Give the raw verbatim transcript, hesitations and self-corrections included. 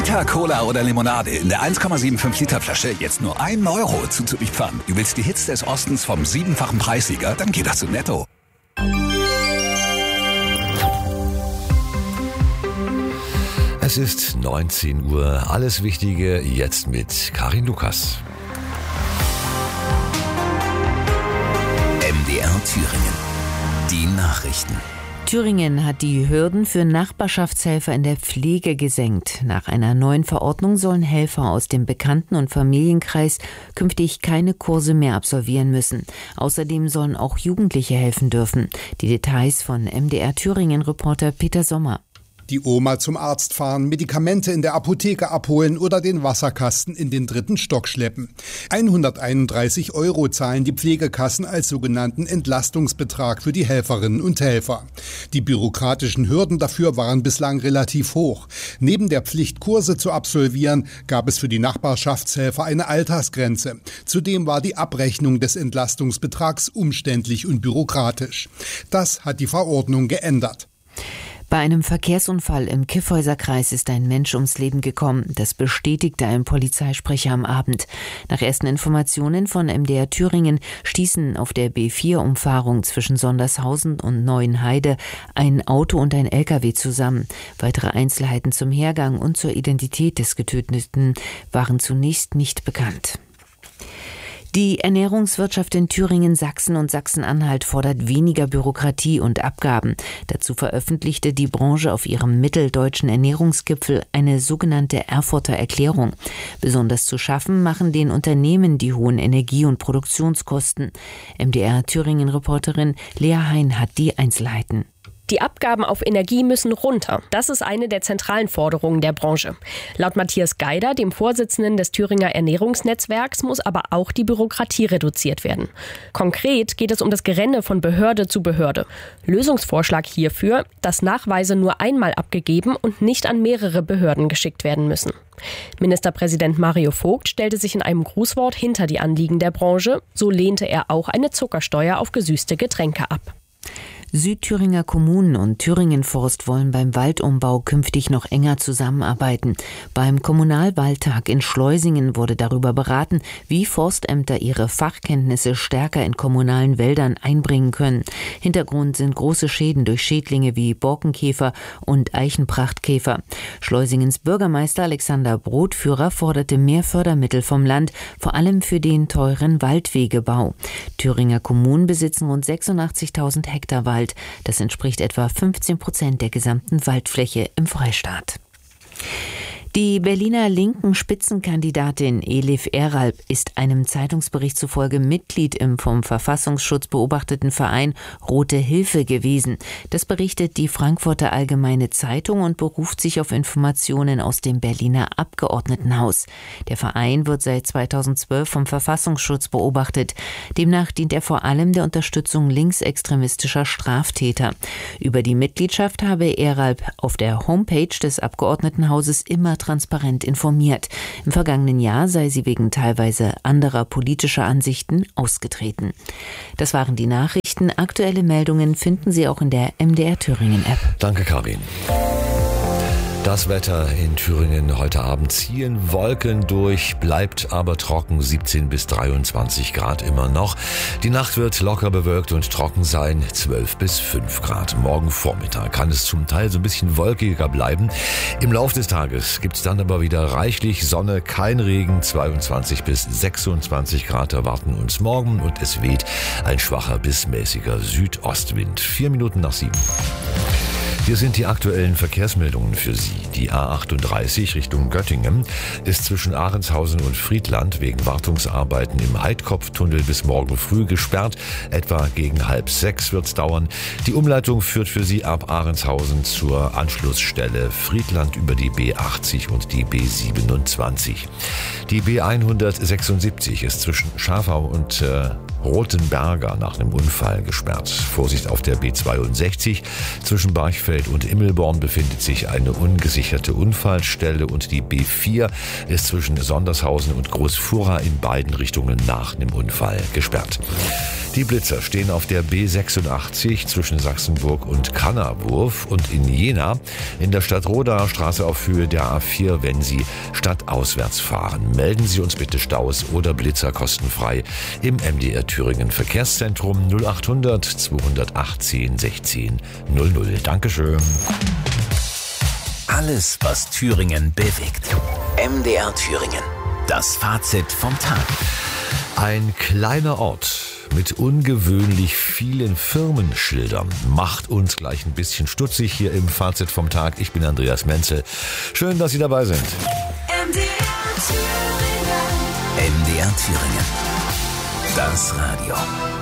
Vita, Cola oder Limonade in der eins Komma fünfundsiebzig Liter Flasche jetzt nur ein Euro zuzulieferern. Du willst die Hits des Ostens vom siebenfachen Preissieger? Dann geh doch zu Netto. Es ist neunzehn Uhr. Alles Wichtige jetzt mit Karin Lukas. M D R Thüringen. Die Nachrichten. Thüringen hat die Hürden für Nachbarschaftshelfer in der Pflege gesenkt. Nach einer neuen Verordnung sollen Helfer aus dem Bekannten- und Familienkreis künftig keine Kurse mehr absolvieren müssen. Außerdem sollen auch Jugendliche helfen dürfen. Die Details von M D R Thüringen-Reporter Peter Sommer. Die Oma zum Arzt fahren, Medikamente in der Apotheke abholen oder den Wasserkasten in den dritten Stock schleppen. hunderteinunddreißig Euro zahlen die Pflegekassen als sogenannten Entlastungsbetrag für die Helferinnen und Helfer. Die bürokratischen Hürden dafür waren bislang relativ hoch. Neben der Pflicht, Kurse zu absolvieren, gab es für die Nachbarschaftshelfer eine Altersgrenze. Zudem war die Abrechnung des Entlastungsbetrags umständlich und bürokratisch. Das hat die Verordnung geändert. Bei einem Verkehrsunfall im Kyffhäuserkreis ist ein Mensch ums Leben gekommen. Das bestätigte ein Polizeisprecher am Abend. Nach ersten Informationen von M D R Thüringen stießen auf der B vier Umfahrung zwischen Sondershausen und Neuenheide ein Auto und ein L K W zusammen. Weitere Einzelheiten zum Hergang und zur Identität des Getöteten waren zunächst nicht bekannt. Die Ernährungswirtschaft in Thüringen, Sachsen und Sachsen-Anhalt fordert weniger Bürokratie und Abgaben. Dazu veröffentlichte die Branche auf ihrem mitteldeutschen Ernährungsgipfel eine sogenannte Erfurter Erklärung. Besonders zu schaffen machen den Unternehmen die hohen Energie- und Produktionskosten. M D R Thüringen-Reporterin Lea Hein hat die Einzelheiten. Die Abgaben auf Energie müssen runter. Das ist eine der zentralen Forderungen der Branche. Laut Matthias Geider, dem Vorsitzenden des Thüringer Ernährungsnetzwerks, muss aber auch die Bürokratie reduziert werden. Konkret geht es um das Gerenne von Behörde zu Behörde. Lösungsvorschlag hierfür, dass Nachweise nur einmal abgegeben und nicht an mehrere Behörden geschickt werden müssen. Ministerpräsident Mario Vogt stellte sich in einem Grußwort hinter die Anliegen der Branche. So lehnte er auch eine Zuckersteuer auf gesüßte Getränke ab. Südthüringer Kommunen und Thüringen Forst wollen beim Waldumbau künftig noch enger zusammenarbeiten. Beim Kommunalwaldtag in Schleusingen wurde darüber beraten, wie Forstämter ihre Fachkenntnisse stärker in kommunalen Wäldern einbringen können. Hintergrund sind große Schäden durch Schädlinge wie Borkenkäfer und Eichenprachtkäfer. Schleusingens Bürgermeister Alexander Brotführer forderte mehr Fördermittel vom Land, vor allem für den teuren Waldwegebau. Thüringer Kommunen besitzen rund sechsundachtzigtausend Hektar Wald. Das entspricht etwa fünfzehn Prozent der gesamten Waldfläche im Freistaat. Die Berliner linken Spitzenkandidatin Elif Eralp ist einem Zeitungsbericht zufolge Mitglied im vom Verfassungsschutz beobachteten Verein Rote Hilfe gewesen. Das berichtet die Frankfurter Allgemeine Zeitung und beruft sich auf Informationen aus dem Berliner Abgeordnetenhaus. Der Verein wird seit zweitausendzwölf vom Verfassungsschutz beobachtet. Demnach dient er vor allem der Unterstützung linksextremistischer Straftäter. Über die Mitgliedschaft habe Eralp auf der Homepage des Abgeordnetenhauses immer transparent informiert. Im vergangenen Jahr sei sie wegen teilweise anderer politischer Ansichten ausgetreten. Das waren die Nachrichten. Aktuelle Meldungen finden Sie auch in der M D R Thüringen App. Danke, Karin. Das Wetter in Thüringen heute Abend: ziehen Wolken durch, bleibt aber trocken, siebzehn bis dreiundzwanzig Grad immer noch. Die Nacht wird locker bewölkt und trocken sein, zwölf bis fünf Grad. Morgen Vormittag kann es zum Teil so ein bisschen wolkiger bleiben. Im Laufe des Tages gibt es dann aber wieder reichlich Sonne, kein Regen, zweiundzwanzig bis sechsundzwanzig Grad erwarten uns morgen und es weht ein schwacher bis mäßiger Südostwind. Vier Minuten nach sieben. Hier sind die aktuellen Verkehrsmeldungen für Sie. Die A achtunddreißig Richtung Göttingen ist zwischen Ahrenshausen und Friedland wegen Wartungsarbeiten im Heidkopftunnel bis morgen früh gesperrt. Etwa gegen halb sechs wird's dauern. Die Umleitung führt für Sie ab Ahrenshausen zur Anschlussstelle Friedland über die B achtzig und die B siebenundzwanzig. Die B hundertsechsundsiebzig ist zwischen Schafau und äh, Rothenberger nach einem Unfall gesperrt. Vorsicht auf der B zweiundsechzig zwischen Barchfeld Barrett und Immelborn befindet sich eine ungesicherte Unfallstelle und die B vier ist zwischen Sondershausen und Großfurra in beiden Richtungen nach dem Unfall gesperrt. Die Blitzer stehen auf der B sechsundachtzig zwischen Sachsenburg und Kannerwurf und in Jena in der Stadtrodaer Straße auf Höhe der A vier, wenn Sie stadtauswärts fahren. Melden Sie uns bitte Staus oder Blitzer kostenfrei im M D R Thüringen Verkehrszentrum null achthundert zweihundertachtzehn sechzehn null null. Dankeschön. Alles, was Thüringen bewegt. M D R Thüringen. Das Fazit vom Tag. Ein kleiner Ort mit ungewöhnlich vielen Firmenschildern macht uns gleich ein bisschen stutzig hier im Fazit vom Tag. Ich bin Andreas Menzel. Schön, dass Sie dabei sind. M D R Thüringen. M D R Thüringen. Das Radio.